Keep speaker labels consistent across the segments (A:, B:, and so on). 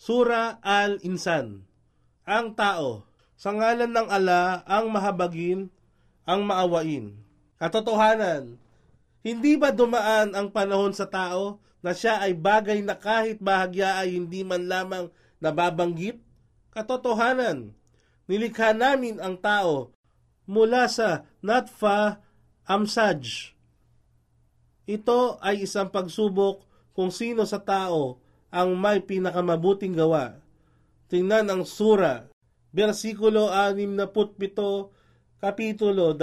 A: Sura Al-Insan. Ang tao, sa ngalan ng ala ang mahabagin, ang maawain. Katotohanan, hindi ba dumaan ang panahon sa tao na siya ay bagay na kahit bahagya ay hindi man lamang nababanggit? Katotohanan, nilikha namin ang tao mula sa Natfa Amsaj. Ito ay isang pagsubok kung sino sa tao ang may pinakamabuting gawa. Tingnan ang sura, versikulo 67, kapitulo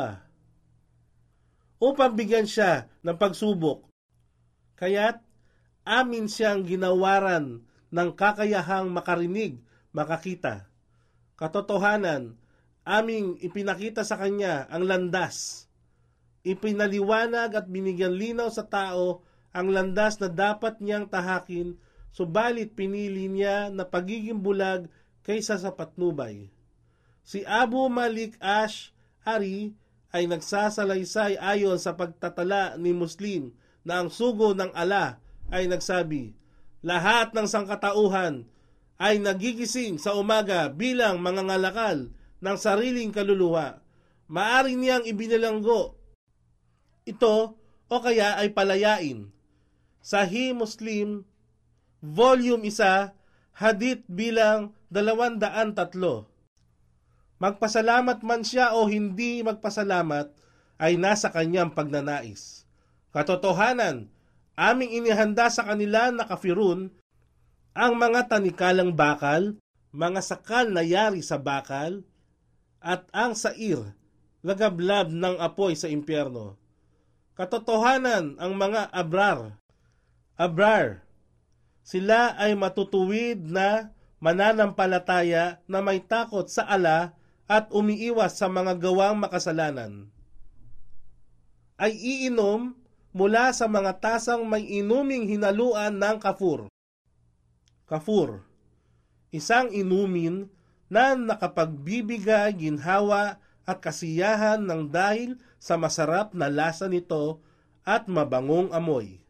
A: 2. Upang bigyan siya ng pagsubok, kaya't amin siyang ginawaran ng kakayahang makarinig, makakita. Katotohanan, aming ipinakita sa kanya ang landas. Ipinaliwanag at binigyan linaw sa tao ang landas na dapat niyang tahakin, subalit pinili niya na pagiging bulag kaysa sa patnubay. Si Abu Malik Ash'ari ay nagsasalaysay ayon sa pagtatala ni Muslim na ang sugo ng ala ay nagsabi, lahat ng sangkatauhan ay nagigising sa umaga bilang mangangalakal ng sariling kaluluwa. Maari niyang ibinilanggo ito o kaya ay palayain. Sahih Muslim, Volume 1, Hadith bilang 203. Magpasalamat man siya o hindi magpasalamat ay nasa kanyang pagnanais. Katotohanan, aming inihanda sa kanila na kafirun ang mga tanikalang bakal, mga sakal na yari sa bakal, at ang sair, lagablab ng apoy sa impyerno. Katotohanan, ang mga abrar, sila ay matutuwid na mananampalataya na may takot sa ala at umiiwas sa mga gawang makasalanan. Ay iinom mula sa mga tasang may inuming hinaluan ng kafur. Kafur, isang inumin na nakapagbibigay ginhawa at kasiyahan ng dahil sa masarap na lasa nito at mabangong amoy.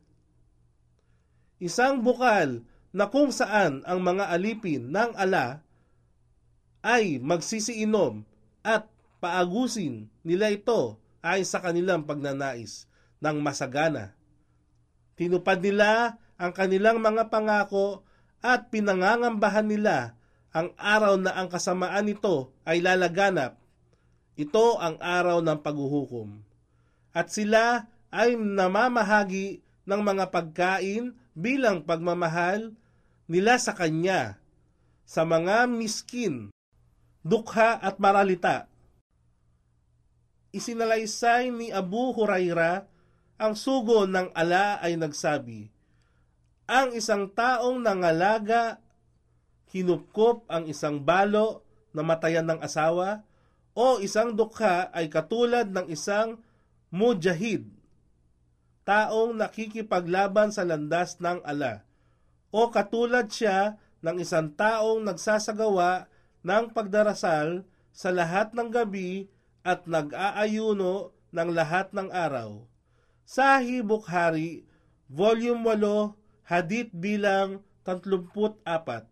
A: Isang bukal na kung saan ang mga alipin ng ala ay magsisiinom at paagusin nila ito ay sa kanilang pagnanais ng masagana. Tinupad nila ang kanilang mga pangako at pinangangambahan nila ang araw na ang kasamaan nito ay lalaganap. Ito ang araw ng paghuhukom. At sila ay namamahagi ng mga pagkain bilang pagmamahal nila sa Kanya, sa mga miskin, dukha at maralita. Isinalaysay ni Abu Huraira, ang sugo ng ala ay nagsabi, ang isang taong nangalaga, kinupkop ang isang balo na matayan ng asawa, o isang dukha ay katulad ng isang mujahid, taong nakikipaglaban sa landas ng ala, o katulad siya ng isang taong nagsasagawa ng pagdarasal sa lahat ng gabi at nag-aayuno ng lahat ng araw. Sahih Bukhari, Volume 8, Hadith bilang 34.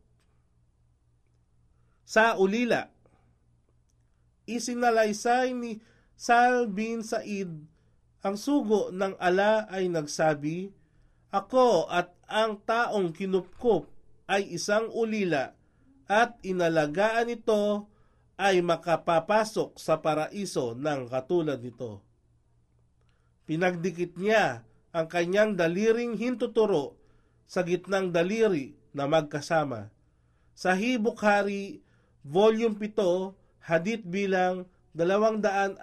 A: Sa ulila, isinalaysay ni Sal bin Said, ang sugo ng ala ay nagsabi, ako at ang taong kinupkop ay isang ulila at inalagaan ito ay makapapasok sa paraiso ng katulad nito. Pinagdikit niya ang kanyang daliring hintuturo sa gitnang daliri na magkasama. Sahih Bukhari, Volume 7, Hadith bilang 265.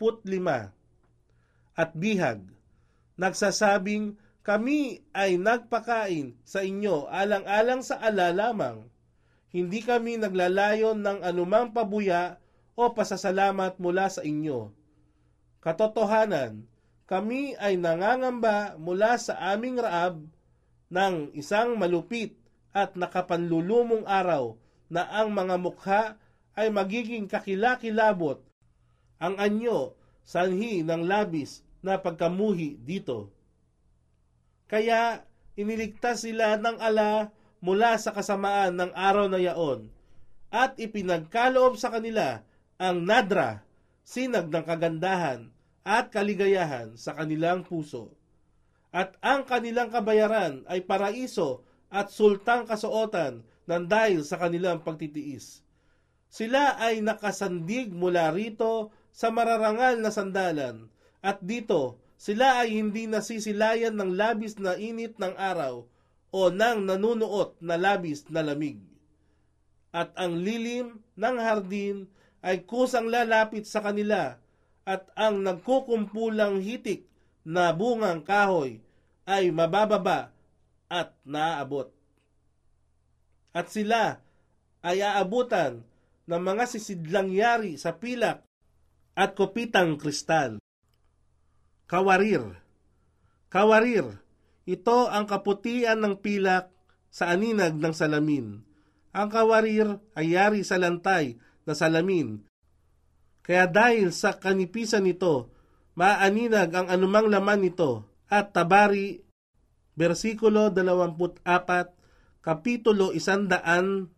A: At bihag, nagsasabing, kami ay nagpakain sa inyo alang-alang sa ala lamang. Hindi kami naglalayon ng anumang pabuya o pasasalamat mula sa inyo. Katotohanan, kami ay nangangamba mula sa aming raab ng isang malupit at nakapanlulumong araw na ang mga mukha ay magiging kakilakilabot, ang anyo, sanhi ng labis na pagkamuhi dito. Kaya iniligtas sila ng ala mula sa kasamaan ng araw na yaon, at ipinagkaloob sa kanila ang nadra, sinag ng kagandahan at kaligayahan sa kanilang puso. At ang kanilang kabayaran ay paraiso at sultang kasuotan ng dahil sa kanilang pagtitiis. Sila ay nakasandig mula rito sa mararangal na sandalan, at dito sila ay hindi nasisilayan ng labis na init ng araw o ng nanunuot na labis na lamig. At ang lilim ng hardin ay kusang lalapit sa kanila, at ang nagkukumpulang hitik na bungang kahoy ay mabababa at naaabot. At sila ay aabutan ng mga sisidlang yari sa pilak at kopitang kristal. Kawarir. Kawarir, ito ang kaputian ng pilak sa aninag ng salamin. Ang kawarir ay yari sa lantay na salamin. Kaya dahil sa kanipisan nito, maaninag ang anumang laman nito. At Tabari, versikulo 24, kapitulo 103.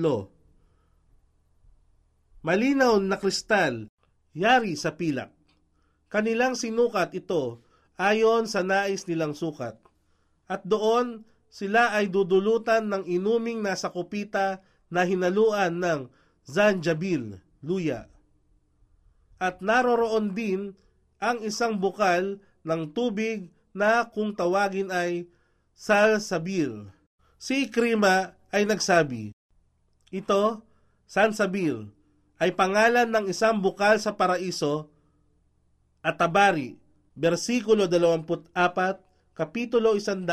A: Malinaw na kristal, yari sa pilak. Kanilang sinukat ito ayon sa nais nilang sukat. At doon sila ay dudulutan ng inuming nasa kupita na hinaluan ng zanjabil, luya. At naroroon din ang isang bukal ng tubig na kung tawagin ay salsabil. Si Ikrima ay nagsabi, ito, salsabil, ay pangalan ng isang bukal sa paraiso. At Tabari, versikulo 24, kapitulo 108.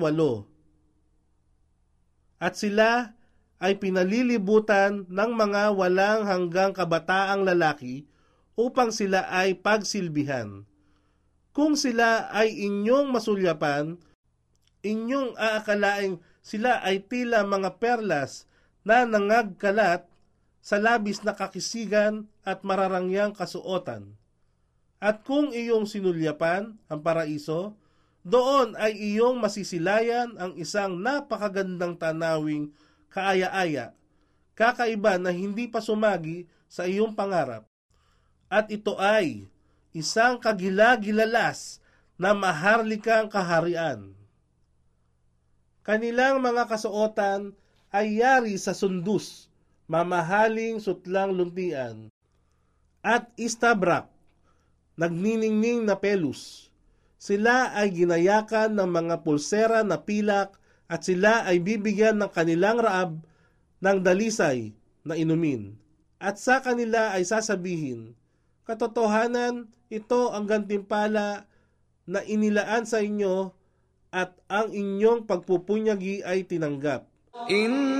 A: At sila ay pinalilibutan ng mga walang hanggang kabataang lalaki upang sila ay pagsilbihan. Kung sila ay inyong masulyapan, inyong aakalaing sila ay tila mga perlas na nangagkalat sa labis na kakisigan at mararangyang kasuotan. At kung iyong sinulyapan ang paraiso, doon ay iyong masisilayan ang isang napakagandang tanawing kaaya-aya, kakaiba na hindi pa sumagi sa iyong pangarap. At ito ay isang kagilagilalas na maharlikang kaharian. Kanilang mga kasuotan ay yari sa sundus, mamahaling sutlang luntian, at istabrak, nagniningning na pelus. Sila ay ginayakan ng mga pulsera na pilak, at sila ay bibigyan ng kanilang raab ng dalisay na inumin. At sa kanila ay sasabihin, katotohanan, ito ang gantimpala na inilaan sa inyo, at ang inyong pagpupunyagi ay tinanggap.